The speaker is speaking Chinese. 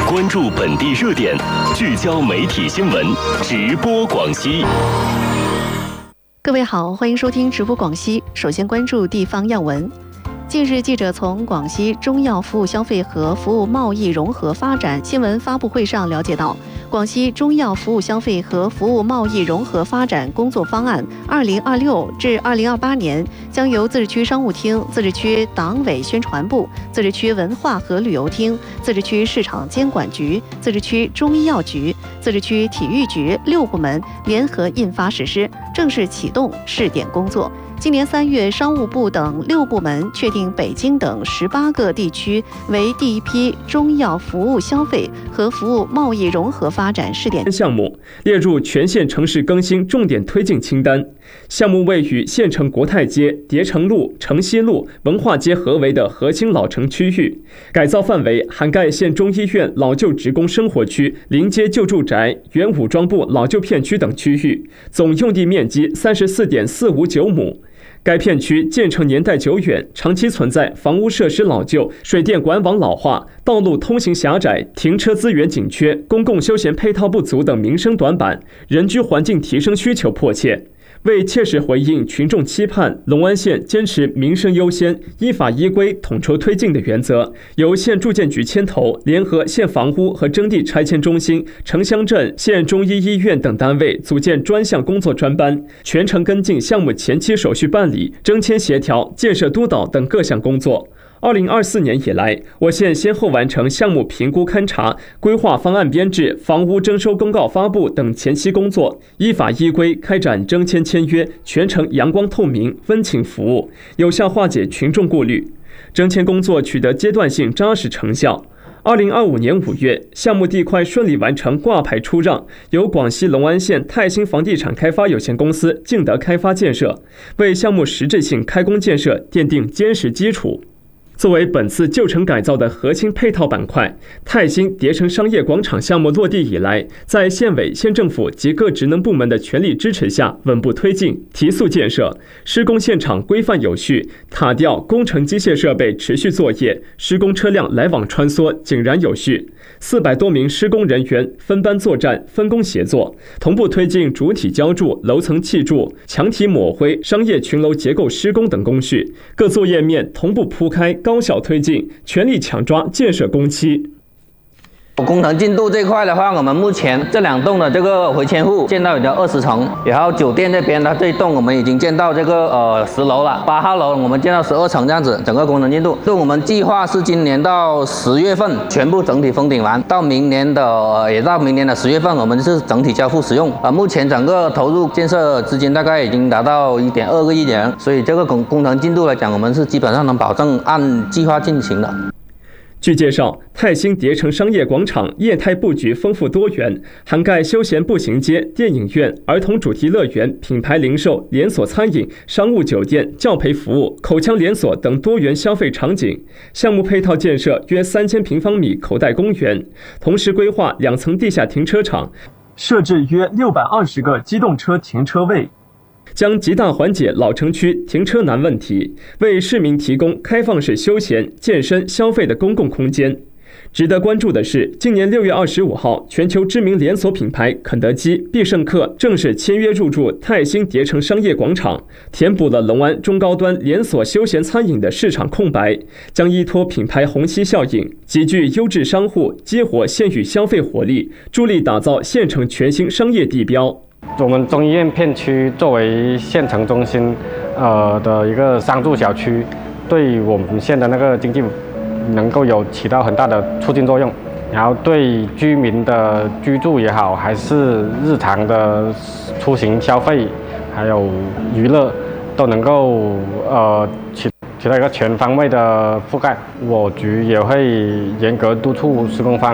关注本地热点，聚焦媒体新闻，直播广西。 各位好，欢迎收听直播广西。首先关注地方要闻。近日，记者从广西中药服务消费和服务贸易融合发展新闻发布会上了解到，广西中药服务消费和服务贸易融合发展工作方案2026至2028年将由自治区商务厅、自治区党委宣传部、自治区文化和旅游厅、自治区市场监管局、自治区中医药局、自治区体育局6部门联合印发实施，正式启动试点工作。今年3月，商务部等6部门确定北京等18个地区为第一批中药服务消费和服务贸易融合发展试点项目，列入全县城市更新重点推进清单。项目位于县城国泰街、叠城路、城西路、文化街合围的核心老城区域，改造范围涵盖县中医院老旧职工生活区、临街旧住宅、原武装部老旧片区等区域，总用地面积34.459亩。该片区建成年代久远，长期存在房屋设施老旧、水电管网老化、道路通行狭窄、停车资源紧缺、公共休闲配套不足等民生短板，人居环境提升需求迫切。为切实回应群众期盼，龙安县坚持民生优先、依法依规统筹推进的原则，由县住建局牵头，联合县房屋和征地拆迁中心、城乡镇、县中医医院等单位组建专项工作专班，全程跟进项目前期手续办理、征签协调、建设督导等各项工作。2024年以来，我县先后完成项目评估勘查、规划方案编制、房屋征收公告发布等前期工作，依法依规开展征签签约，全程阳光透明、温情服务，有效化解群众顾虑。征签工作取得阶段性扎实成效。2025年5月，项目地块顺利完成挂牌出让，由广西龙安县泰兴房地产开发有限公司竞得开发建设，为项目实质性开工建设奠定坚实基础。作为本次旧城改造的核心配套板块，泰兴叠城商业广场项目落地以来，在县委、县政府及各职能部门的全力支持下，稳步推进，提速建设。施工现场规范有序，塔吊、工程机械设备持续作业，施工车辆来往穿梭，井然有序。400多名施工人员分班作战，分工协作，同步推进主体浇筑、楼层砌筑、墙体抹灰、商业群楼结构施工等工序，各作业面同步铺开，高效推进，全力抢抓建设工期。 工程进度这块的话，我们目前这2栋的这个回迁户建到已经20层，然后酒店这边的这一栋我们已经建到这个10楼了，8号楼我们建到12层这样子，整个工程进度。我们计划是今年到10月份全部整体封顶完，到明年的10月份我们是整体交付使用。目前整个投入建设资金大概已经达到1.2个亿元，所以这个工程进度来讲，我们是基本上能保证按计划进行的。 据介绍，泰兴叠城商业广场业态布局丰富多元，涵盖休闲步行街、电影院、儿童主题乐园、品牌零售、连锁餐饮、商务酒店、教培服务、口腔连锁等多元消费场景。项目配套建设约3000平方米口袋公园，同时规划2层地下停车场，设置约620个机动车停车位，将极大缓解老城区停车难问题，为市民提供开放式休闲、健身、消费的公共空间。值得关注的是，今年6月25号，全球知名连锁品牌肯德基、必胜客正式签约入驻泰兴叠城商业广场，填补了龙安中高端连锁休闲餐饮的市场空白，将依托品牌虹吸效应，集聚优质商户，激活县域消费活力，助力打造县城全新商业地标。 我们中医院片区作为县城中心的一个商住小区，对我们县的那个经济能够有起到很大的促进作用，然后对居民的居住也好，还是日常的出行消费，还有娱乐，都能够起到一个全方位的覆盖。我局也会严格督促施工方